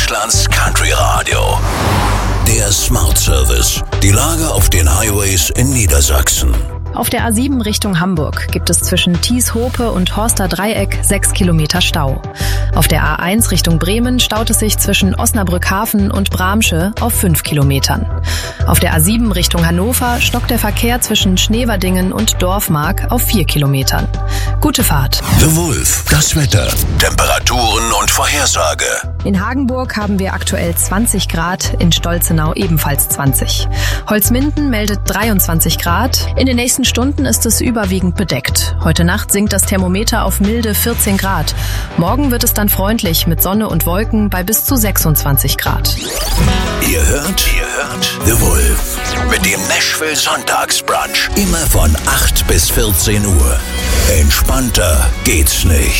Deutschlands Country Radio. Der Smart Service. Die Lage auf den Highways in Niedersachsen. Auf der A7 Richtung Hamburg gibt es zwischen Thies-Hope und Horster Dreieck 6 Kilometer Stau. Auf der A1 Richtung Bremen staut es sich zwischen Osnabrück-Hafen und Bramsche auf 5 Kilometern. Auf der A7 Richtung Hannover stockt der Verkehr zwischen Schneverdingen und Dorfmark auf 4 Kilometern. Gute Fahrt. The Wolf. Das Wetter. Temperaturen und Vorhersage. In Hagenburg haben wir aktuell 20 Grad, in Stolzenau ebenfalls 20. Holzminden meldet 23 Grad. In den nächsten Stunden ist es überwiegend bedeckt. Heute Nacht sinkt das Thermometer auf milde 14 Grad. Morgen wird es dann freundlich mit Sonne und Wolken bei bis zu 26 Grad. Ihr hört The Wolf mit dem Nashville Sonntagsbrunch. Immer von 8 bis 14 Uhr. Entspannter geht's nicht.